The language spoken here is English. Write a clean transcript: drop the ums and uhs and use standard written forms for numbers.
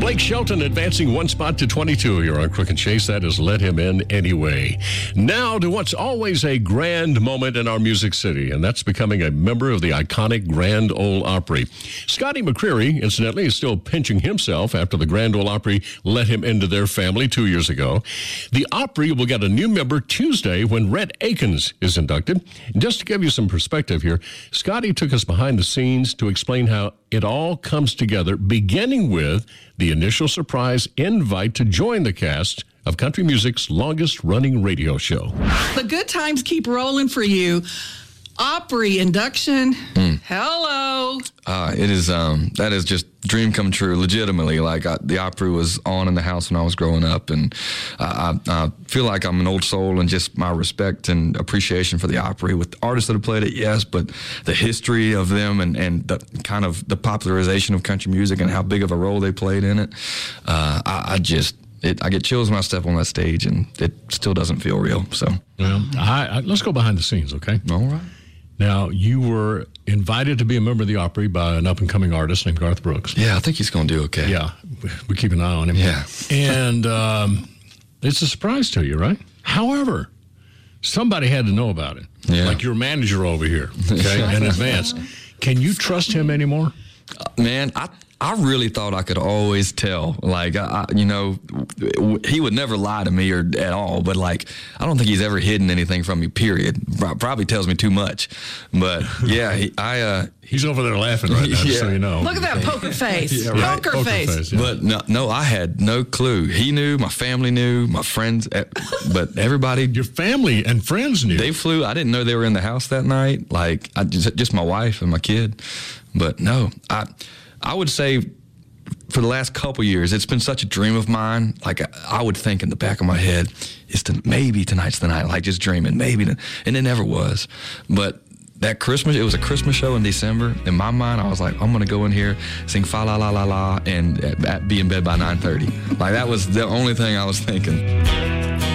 Blake Shelton advancing one spot to 22 here on Crook and Chase. That has let him in anyway. Now to what's always a grand moment in our Music City, and that's becoming a member of the iconic Grand Ole Opry. Scotty McCreery, incidentally, is still pinching himself after the Grand Ole Opry let him into their family 2 years ago. The Opry will get a new member Tuesday when Rhett Akins is inducted. And just to give you some perspective here, Scotty took us behind the scenes to explain how it all comes together, beginning with the initial surprise invite to join the cast of country music's longest-running radio show. The good times keep rolling for you. Opry induction. Hello. It is that is just dream come true. Legitimately, the Opry was on in the house when I was growing up, and I feel like I'm an old soul, and just my respect and appreciation for the Opry with the artists that have played it, yes, but the history of them and the kind of the popularization of country music and how big of a role they played in it. I get chills when I step on that stage, and it still doesn't feel real. So, well, let's go behind the scenes, okay? All right. Now, you were invited to be a member of the Opry by an up-and-coming artist named Garth Brooks. Yeah, I think he's going to do okay. Yeah, we keep an eye on him. Yeah. And it's a surprise to you, right? However, somebody had to know about it. Yeah. Like your manager over here, okay, in advance. Can you trust him anymore? Man, I really thought I could always tell. He would never lie to me or at all. But I don't think he's ever hidden anything from me. Period. Probably tells me too much. But yeah, he's over there laughing right now, just so you know. Look at that poker face. Yeah, right. Poker face. Yeah. But no, I had no clue. He knew, my family knew, my friends, but everybody. Your family and friends knew. They flew. I didn't know they were in the house that night. Just my wife and my kid. But no, I would say for the last couple years, it's been such a dream of mine. I would think in the back of my head, maybe tonight's the night, just dreaming, maybe. And it never was. But that Christmas, it was a Christmas show in December. In my mind, I was like, I'm going to go in here, sing Fa La La La La, and be in bed by 9:30. That was the only thing I was thinking.